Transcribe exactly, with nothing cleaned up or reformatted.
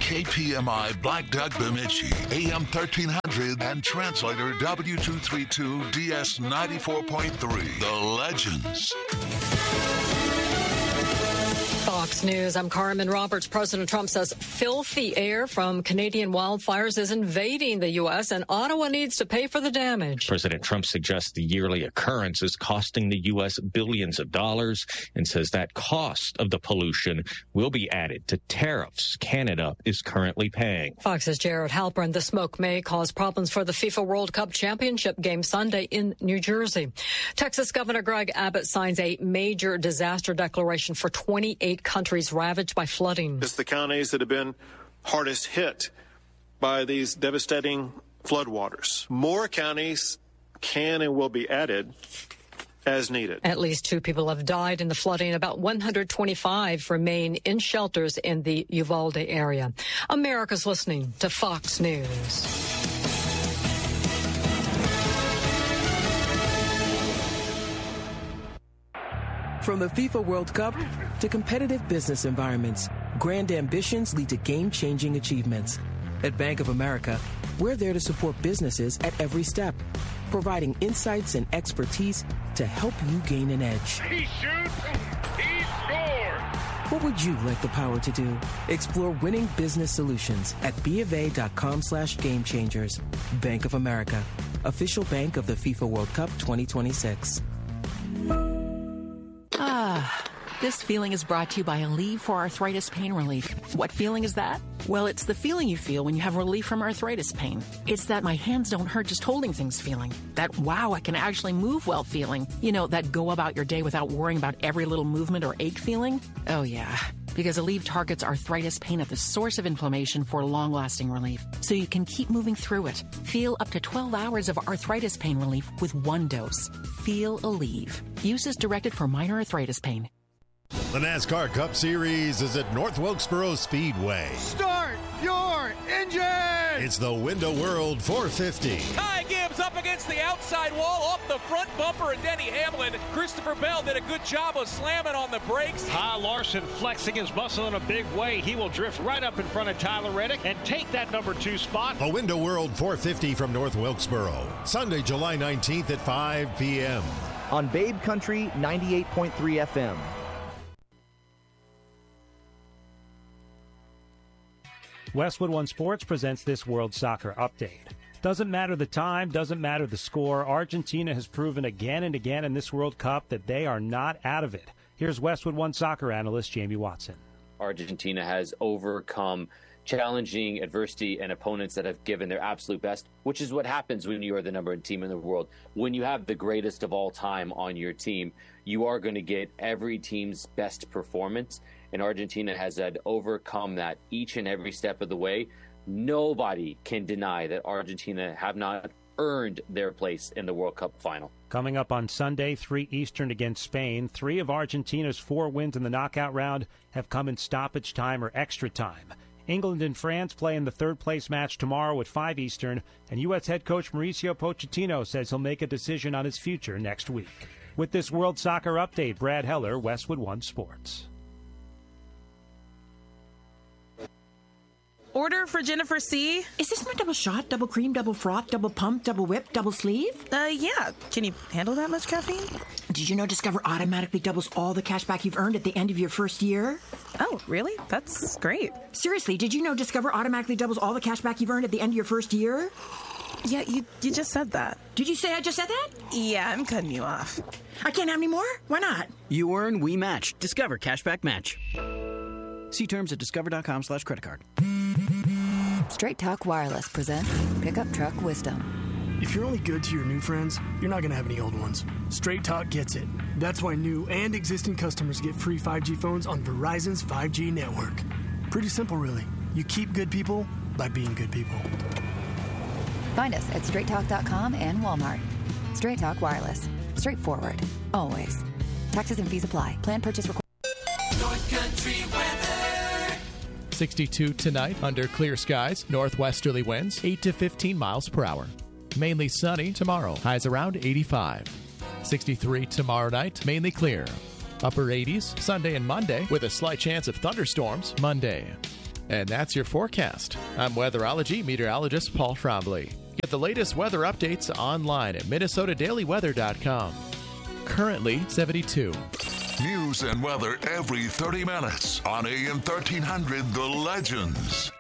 K P M I Black Duck Bemidji, A M thirteen hundred, and translator W two thirty-two D S ninety-four point three. The Legends. Fox News, I'm Carmen Roberts. President Trump says filthy air from Canadian wildfires is invading the U S and Ottawa needs to pay for the damage. President Trump suggests the yearly occurrence is costing the U S billions of dollars and says that cost of the pollution will be added to tariffs Canada is currently paying. Fox's Jared Halpern. The smoke may cause problems for the FIFA World Cup Championship game Sunday in New Jersey. Texas Governor Greg Abbott signs a major disaster declaration for twenty-eight countries ravaged by flooding. It's the counties that have been hardest hit by these devastating floodwaters. More counties can and will be added as needed. At least two people have died in the flooding. About one hundred twenty-five remain in shelters in the Uvalde area. America's listening to Fox News. From the FIFA World Cup to competitive business environments, grand ambitions lead to game-changing achievements. At Bank of America, we're there to support businesses at every step, providing insights and expertise to help you gain an edge. He shoots, he scores! What would you like the power to do? Explore winning business solutions at bofa.com slash game changers. Bank of America, official bank of the FIFA World Cup twenty twenty-six. Ah, this feeling is brought to you by Aleve for Arthritis Pain Relief. What feeling is that? Well, it's the feeling you feel when you have relief from arthritis pain. It's that my hands don't hurt just holding things feeling. That, wow, I can actually move well feeling. You know, that go about your day without worrying about every little movement or ache feeling. Oh, yeah. Because Aleve targets arthritis pain at the source of inflammation for long-lasting relief, so you can keep moving through it. Feel up to twelve hours of arthritis pain relief with one dose. Feel Aleve. Use is directed for minor arthritis pain. The NASCAR Cup Series is at North Wilkesboro Speedway. Start your engine! It's the Window World four fifty. Ty Gibbs up against the outside wall, off the front bumper, and Denny Hamlin. Christopher Bell did a good job of slamming on the brakes. Kyle Larson flexing his muscle in a big way. He will drift right up in front of Tyler Reddick and take that number two spot. The Window World four fifty from North Wilkesboro. Sunday, July nineteenth at five p.m. on Babe Country ninety-eight point three F M. Westwood One Sports presents this World Soccer Update. Doesn't matter the time, doesn't matter the score. Argentina has proven again and again in this World Cup that they are not out of it. Here's Westwood One soccer analyst Jamie Watson. Argentina has overcome challenging adversity and opponents that have given their absolute best, which is what happens when you are the number one team in the world. When you have the greatest of all time on your team, you are going to get every team's best performance. And Argentina has had overcome that each and every step of the way. Nobody can deny that Argentina have not earned their place in the World Cup final. Coming up on Sunday, three Eastern against Spain. Three of Argentina's four wins in the knockout round have come in stoppage time or extra time. England and France play in the third-place match tomorrow at five Eastern, and U S head coach Mauricio Pochettino says he'll make a decision on his future next week. With this World Soccer Update, Brad Heller, Westwood One Sports. Order for Jennifer C. Is this my double shot, double cream, double froth, double pump, double whip, double sleeve? Uh, yeah. Can you handle that much caffeine? Did you know Discover automatically doubles all the cash back you've earned at the end of your first year? Oh, really? That's great. Seriously, did you know Discover automatically doubles all the cash back you've earned at the end of your first year? Yeah, you you just said that. Did you say I just said that? Yeah, I'm cutting you off. I can't have any more? Why not? You earn, we match. Discover Cashback Match. See terms at discover.com slash credit card. Straight Talk Wireless presents Pickup Truck Wisdom. If you're only good to your new friends, you're not going to have any old ones. Straight Talk gets it. That's why new and existing customers get free five G phones on Verizon's five G network. Pretty simple, really. You keep good people by being good people. Find us at straight talk dot com and Walmart. Straight Talk Wireless. Straightforward. Always. Taxes and fees apply. Plan purchase required. North Country weather. sixty-two tonight under clear skies. Northwesterly winds eight to fifteen miles per hour. Mainly sunny tomorrow. Highs around eighty-five. sixty-three tomorrow night. Mainly clear. Upper eighties Sunday and Monday with a slight chance of thunderstorms Monday. And that's your forecast. I'm weatherology meteorologist Paul Trombley. Get the latest weather updates online at minnesota daily weather dot com. Currently seventy-two. News and weather every thirty minutes on A M thirteen hundred The Legends.